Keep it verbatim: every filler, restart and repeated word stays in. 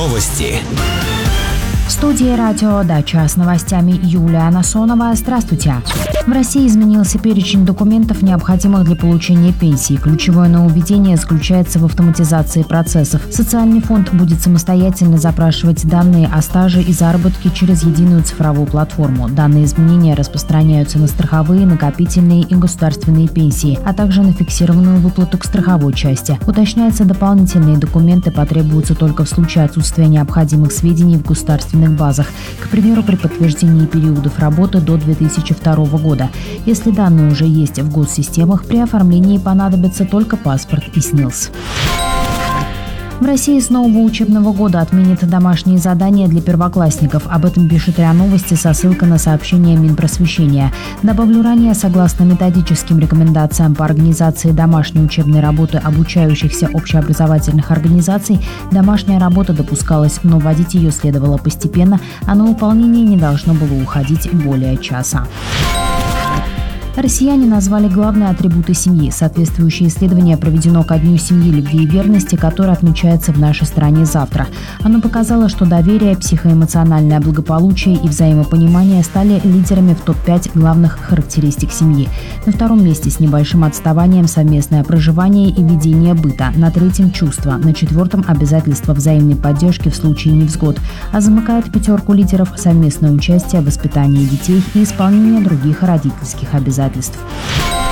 Новости. В студии радио «Дача» с новостями Юлия Насонова. Здравствуйте. В России изменился перечень документов, необходимых для получения пенсии. Ключевое нововведение заключается в автоматизации процессов. Социальный фонд будет самостоятельно запрашивать данные о стаже и заработке через единую цифровую платформу. Данные изменения распространяются на страховые, накопительные и государственные пенсии, а также на фиксированную выплату к страховой части. Уточняется, дополнительные документы потребуются только в случае отсутствия необходимых сведений в государственных базах, к примеру, при подтверждении периодов работы до две тысячи второго года. Если данные уже есть в госсистемах, при оформлении понадобится только паспорт и СНИЛС. В России с нового учебного года отменят домашние задания для первоклассников. Об этом пишет РИА Новости со ссылкой на сообщение Минпросвещения. Добавлю, ранее, согласно методическим рекомендациям по организации домашней учебной работы обучающихся общеобразовательных организаций, домашняя работа допускалась, но вводить ее следовало постепенно, а на выполнение не должно было уходить более часа. Россияне назвали главные атрибуты семьи. Соответствующее исследование проведено ко Дню семьи, любви и верности, который отмечается в нашей стране завтра. Оно показало, что доверие, психоэмоциональное благополучие и взаимопонимание стали лидерами в топ пять главных характеристик семьи. На втором месте с небольшим отставанием совместное проживание и ведение быта. На третьем – чувства. На четвертом – обязательство взаимной поддержки в случае невзгод. А замыкает пятерку лидеров совместное участие в воспитании детей и исполнение других родительских обязательств.